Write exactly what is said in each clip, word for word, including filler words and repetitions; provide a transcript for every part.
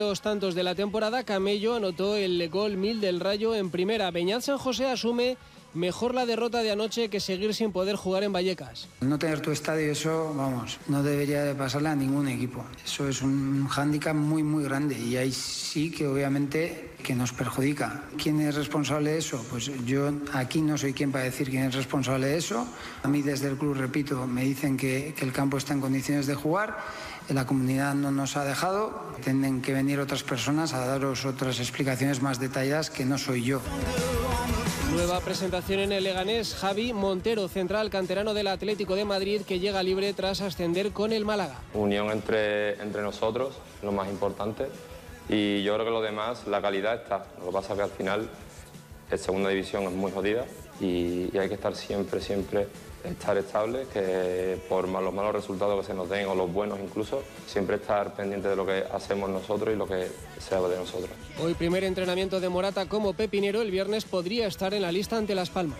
Los tantos de la temporada, Camello anotó el gol mil del Rayo en primera. Beñat San José asume mejor la derrota de anoche que seguir sin poder jugar en Vallecas. No tener tu estadio, eso, vamos, no debería de pasarle a ningún equipo. Eso es un hándicap muy, muy grande y ahí sí que obviamente que nos perjudica. ¿Quién es responsable de eso? Pues yo aquí no soy quien para decir quién es responsable de eso. A mí desde el club, repito, me dicen que, que el campo está en condiciones de jugar. La comunidad no nos ha dejado. Tienen que venir otras personas a daros otras explicaciones más detalladas que no soy yo. Nueva presentación en el Leganés. Javi Montero, central canterano del Atlético de Madrid, que llega libre tras ascender con el Málaga. Unión entre, entre nosotros, lo más importante. Y yo creo que lo demás, la calidad está. Lo que pasa es que al final, la segunda división es muy jodida y, y hay que estar siempre, siempre, estar estable, que por los malos resultados que se nos den, o los buenos incluso, siempre estar pendiente de lo que hacemos nosotros y lo que sea de nosotros. Hoy primer entrenamiento de Morata como pepinero. El viernes podría estar en la lista ante Las Palmas.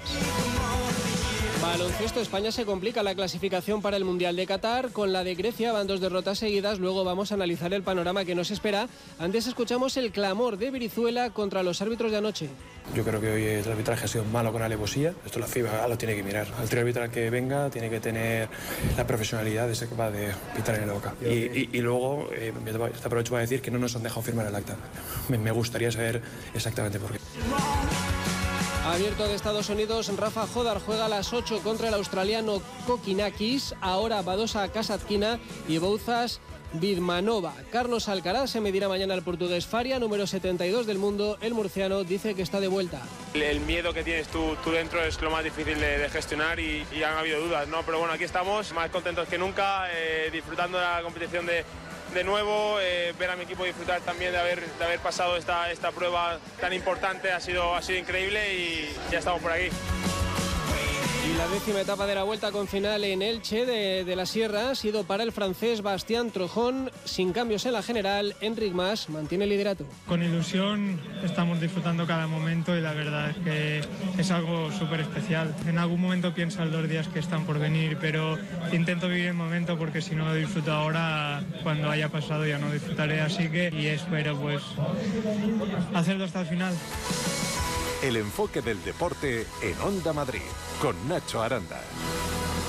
Baloncesto. España se complica la clasificación para el Mundial de Qatar. Con la de Grecia van dos derrotas seguidas. Luego vamos a analizar el panorama que nos espera. Antes escuchamos el clamor de Brizuela contra los árbitros de anoche. Yo creo que hoy el arbitraje ha sido malo con alevosía. Esto la FIFA lo tiene que mirar. El trío arbitral que venga tiene que tener la profesionalidad de ser capaz de pitar en la boca. Y, y, y luego, eh, te aprovecho para decir que no nos han dejado firmar el acta. Me, me gustaría saber exactamente por qué. Abierto de Estados Unidos, Rafa Jodar juega a las ocho contra el australiano Kokinakis. Ahora Badosa Kasatkina y Bouzas Vidmanova. Carlos Alcaraz se medirá mañana al portugués Faria, número setenta y dos del mundo. El murciano dice que está de vuelta. El miedo que tienes tú, tú dentro es lo más difícil de, de gestionar y, y han habido dudas, ¿no? Pero bueno, aquí estamos, más contentos que nunca, eh, disfrutando de la competición de, de nuevo, eh, ver a mi equipo disfrutar también de haber, de haber pasado esta, esta prueba tan importante, ha sido, ha sido increíble y ya estamos por aquí. Y la décima etapa de la Vuelta con final en Elche de, de la Sierra ha sido para el francés Bastien Trojón. Sin cambios en la general, Enric Mas mantiene el liderato. Con ilusión estamos disfrutando cada momento y la verdad es que es algo súper especial. En algún momento pienso en los días que están por venir, pero intento vivir el momento porque si no lo disfruto ahora, cuando haya pasado ya no disfrutaré. Así que y espero pues hacerlo hasta el final. El enfoque del deporte en Onda Madrid, con Nacho Aranda.